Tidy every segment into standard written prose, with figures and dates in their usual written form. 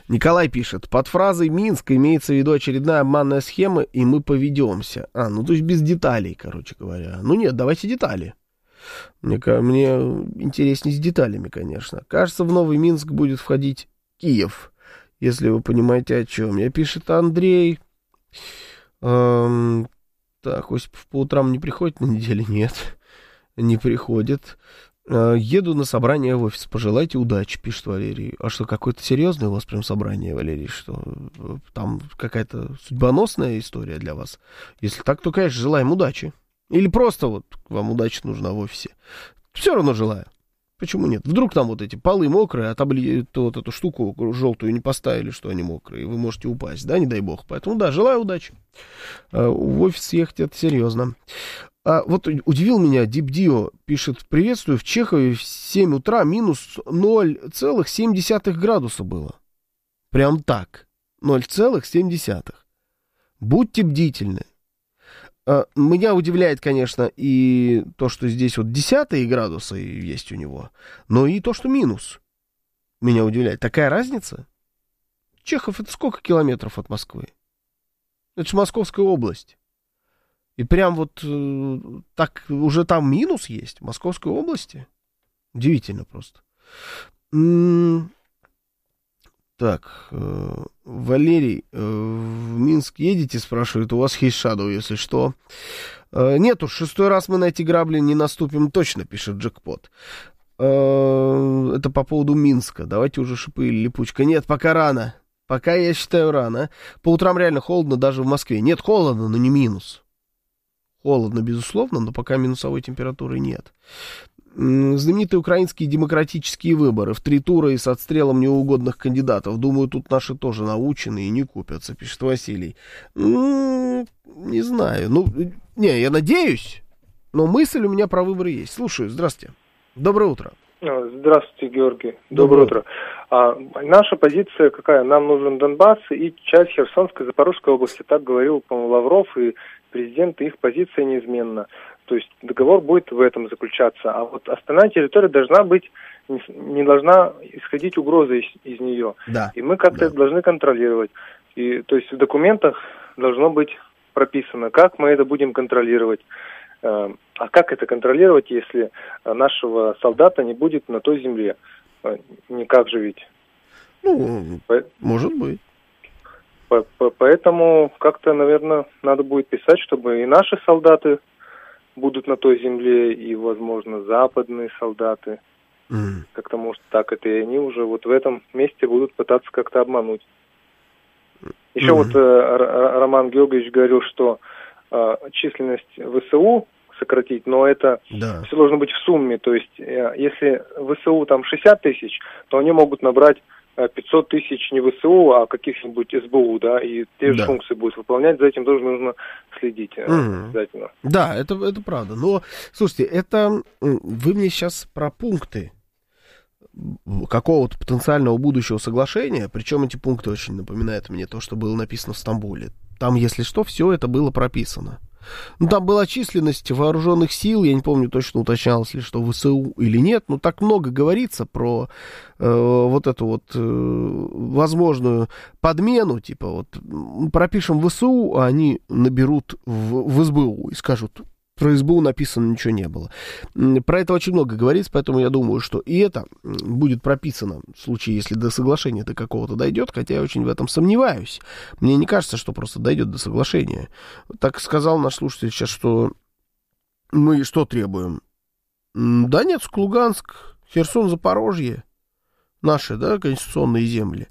Николай пишет, под фразой «Минск» имеется в виду очередная обманная схема, и мы поведемся. Ну то есть без деталей, короче говоря. Ну нет, давайте детали. Мне интереснее с деталями, конечно. Кажется, в новый Минск будет входить Киев, если вы понимаете, о чем. Я пишет Андрей. Так, Осипов по утрам не приходит на неделе? Нет, не приходит. Еду на собрание в офис. Пожелайте удачи, пишет Валерий. А что, какое-то серьезное у вас прям собрание, Валерий? Что там какая-то судьбоносная история для вас? Если так, то, конечно, желаем удачи. Или просто вот вам удача нужна в офисе. Все равно желаю. Почему нет? Вдруг там вот эти полы мокрые, а вот эту штуку желтую не поставили, что они мокрые, и вы можете упасть, да, не дай бог. Поэтому, да, желаю удачи. В офис ехать это серьезно. Вот удивил меня Дипдио, пишет, приветствую, в Чехове в 7 утра минус 0,7 градуса было. Прям так. 0,7. Будьте бдительны. Меня удивляет, конечно, и то, что здесь вот 10 градусы есть у него, но и то, что минус. Меня удивляет. Такая разница? Чехов — это сколько километров от Москвы? Это же Московская область. И прям вот так уже там минус есть в Московской области. Удивительно просто. Так, Валерий, в Минск едете, спрашивает, у вас есть Shadow, если что. Нет уж, 6-й раз мы на эти грабли не наступим точно, пишет Джекпот. Это по поводу Минска. Давайте уже шипы или липучка. Нет, пока рано. Пока, я считаю, рано. По утрам реально холодно даже в Москве. Нет, холодно, но не минус. Холодно, безусловно, но пока минусовой температуры нет. Знаменитые украинские демократические выборы в 3 тура и с отстрелом неугодных кандидатов. Думаю, тут наши тоже научены и не купятся, пишет Василий. Не знаю. Я надеюсь, но мысль у меня про выборы есть. Слушаю, здравствуйте. Доброе утро. Здравствуйте, Георгий. Доброе утро. Наша позиция какая? Нам нужен Донбасс и часть Херсонской, Запорожской области. Так говорил, по-моему, Лавров и президент, и их позиция неизменна. То есть договор будет в этом заключаться. А вот остальная территория должна быть, не должна исходить угроза из нее. Да. И мы как-то это должны контролировать. То есть в документах должно быть прописано, как мы это будем контролировать. А как это контролировать, если нашего солдата не будет на той земле? Никак же ведь. Может быть. Поэтому как-то, наверное, надо будет писать, чтобы и наши солдаты будут на той земле, и, возможно, западные солдаты. Как-то, может, так это, и они уже вот в этом месте будут пытаться как-то обмануть. Еще вот Роман Георгиевич говорил, что численность ВСУ сократить, но это все должно быть в сумме. То есть, если ВСУ там 60 тысяч, то они могут набрать 500 тысяч не ВСУ, а каких-нибудь СБУ, да, и те же функции будут выполнять, за этим тоже нужно следить обязательно. Да, это правда. Но, слушайте, это вы мне сейчас про пункты какого-то потенциального будущего соглашения, причем эти пункты очень напоминают мне то, что было написано в Стамбуле. Там, если что, все это было прописано. Там была численность вооруженных сил, я не помню точно, уточнялось ли, что ВСУ или нет, но так много говорится про вот эту вот возможную подмену, типа вот пропишем ВСУ, а они наберут в СБУ и скажут, про СБУ написано ничего не было. Про это очень много говорится, поэтому я думаю, что и это будет прописано в случае, если до соглашения до какого-то дойдет, хотя я очень в этом сомневаюсь. Мне не кажется, что просто дойдет до соглашения. Так сказал наш слушатель сейчас, что мы что требуем? Донецк, Луганск, Херсон, Запорожье, наши, да, конституционные земли.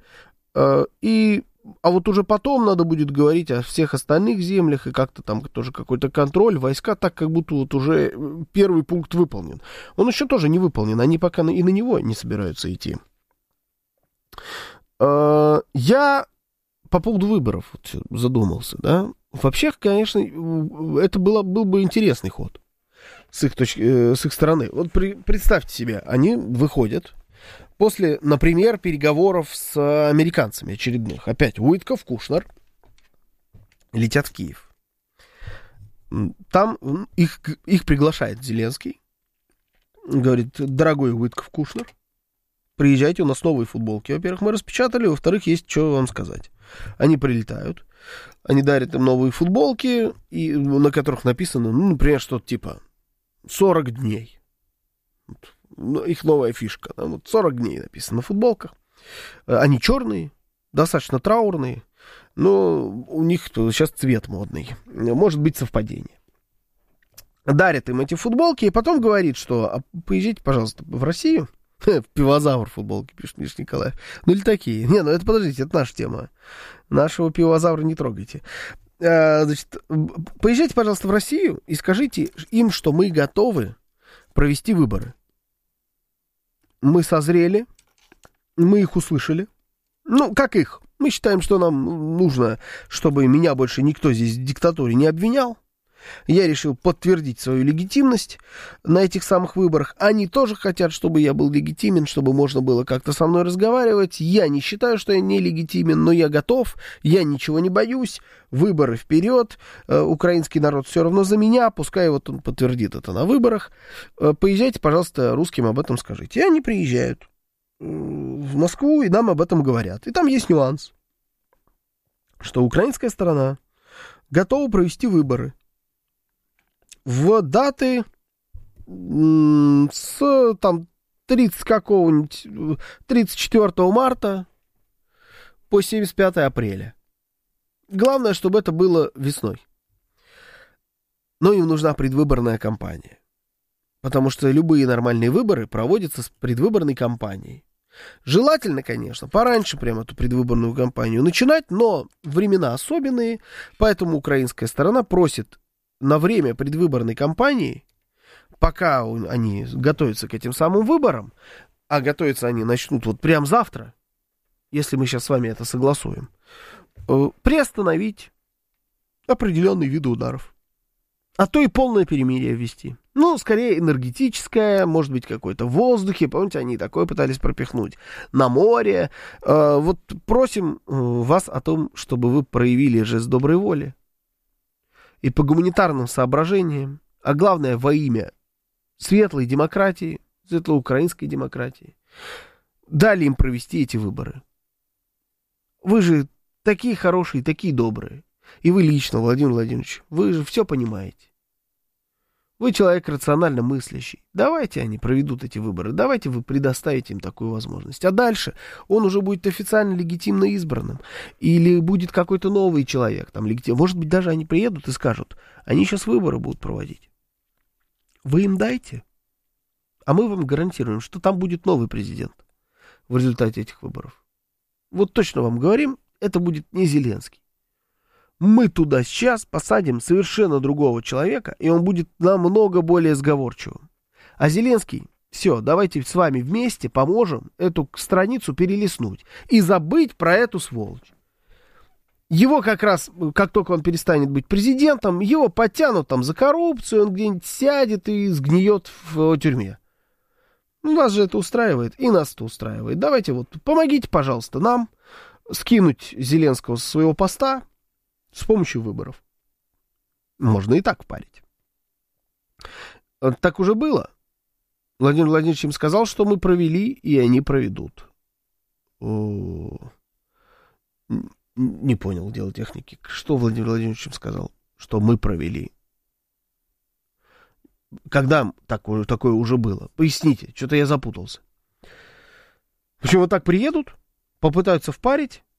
А вот уже потом надо будет говорить о всех остальных землях, и как-то там тоже какой-то контроль, войска, так как будто вот уже первый пункт выполнен. Он еще тоже не выполнен, они пока и на него не собираются идти. Я по поводу выборов вот задумался, да. Вообще, конечно, это был бы интересный ход с их стороны. Вот представьте себе, они выходят после, например, переговоров с американцами очередных. Опять Уитков, Кушнер летят в Киев. Там их приглашает Зеленский. Говорит, дорогой Уитков, Кушнер, приезжайте, у нас новые футболки. Во-первых, мы распечатали, во-вторых, есть что вам сказать. Они прилетают, они дарят им новые футболки, на которых написано, например, что-то типа 40 дней. Их новая фишка. 40 дней написано на футболках. Они черные, достаточно траурные, но у них сейчас цвет модный. Может быть совпадение. Дарят им эти футболки и потом говорит, что поезжайте, пожалуйста, в Россию. В пивозавр футболки, пишет Миша Николаев. Или такие. Это подождите, это наша тема. Нашего пивозавра не трогайте. Значит, поезжайте, пожалуйста, в Россию и скажите им, что мы готовы провести выборы. Мы созрели, мы их услышали. Как их? Мы считаем, что нам нужно, чтобы меня больше никто здесь в диктатуре не обвинял. Я решил подтвердить свою легитимность на этих самых выборах. Они тоже хотят, чтобы я был легитимен, чтобы можно было как-то со мной разговаривать. Я не считаю, что я нелегитимен, но я готов, я ничего не боюсь. Выборы вперед. Украинский народ все равно за меня, пускай он подтвердит это на выборах. Поезжайте, пожалуйста, русским об этом скажите. И они приезжают в Москву, и нам об этом говорят. И там есть нюанс, что украинская сторона готова провести выборы в даты с 34 марта по 75 апреля. Главное, чтобы это было весной. Но им нужна предвыборная кампания. Потому что любые нормальные выборы проводятся с предвыборной кампанией. Желательно, конечно, пораньше прям эту предвыборную кампанию начинать, но времена особенные, поэтому украинская сторона просит на время предвыборной кампании, пока они готовятся к этим самым выборам, а готовятся они начнут вот прям завтра, если мы сейчас с вами это согласуем, приостановить определенные виды ударов. А то и полное перемирие ввести. Скорее энергетическое, может быть, какое-то в воздухе. Помните, они такое пытались пропихнуть. На море. Вот просим вас о том, чтобы вы проявили жест доброй воли. И по гуманитарным соображениям, а главное во имя светлой демократии, светлоукраинской демократии, дали им провести эти выборы. Вы же такие хорошие, такие добрые. И вы лично, Владимир Владимирович, вы же все понимаете. Вы человек рационально мыслящий. Давайте они проведут эти выборы. Давайте вы предоставите им такую возможность. А дальше он уже будет официально легитимно избранным. Или будет какой-то новый человек. Может быть, даже они приедут и скажут, они сейчас выборы будут проводить. Вы им дайте. А мы вам гарантируем, что там будет новый президент в результате этих выборов. Вот точно вам говорим, это будет не Зеленский. Мы туда сейчас посадим совершенно другого человека, и он будет намного более сговорчивым. А Зеленский, все, давайте с вами вместе поможем эту страницу перелистнуть и забыть про эту сволочь. Его как раз, как только он перестанет быть президентом, его подтянут там за коррупцию, он где-нибудь сядет и сгниет в тюрьме. Вас же это устраивает, и нас это устраивает. Давайте помогите, пожалуйста, нам скинуть Зеленского со своего поста с помощью выборов. Можно и так впарить. Так уже было. Владимир Владимирович им сказал, что мы провели, и они проведут. Не понял дело техники. Что Владимир Владимирович им сказал? Что мы провели. Когда такое уже было? Поясните, что-то я запутался. В общем, вот так приедут, попытаются впарить,